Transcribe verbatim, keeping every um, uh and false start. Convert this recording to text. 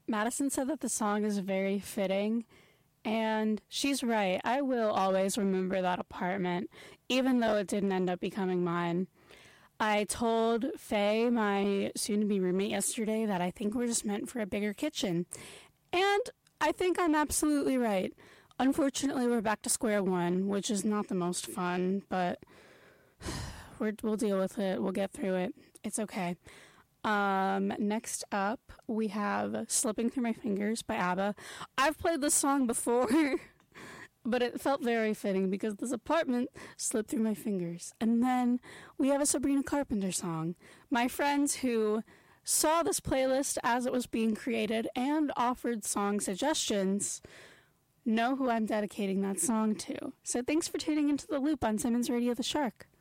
Madison said that the song is very fitting, and she's right. I will always remember that apartment, even though it didn't end up becoming mine. I told Faye, my soon-to-be roommate, yesterday that I think we're just meant for a bigger kitchen. And I think I'm absolutely right. Unfortunately, we're back to square one, which is not the most fun, but we're, we'll deal with it. We'll get through it. It's okay. Um, next up, we have Slipping Through My Fingers by ABBA. I've played this song before, but it felt very fitting because this apartment slipped through my fingers. And then we have a Sabrina Carpenter song. My friends who saw this playlist as it was being created and offered song suggestions know who I'm dedicating that song to. So thanks for tuning into The Loop on Simmons Radio The Shark.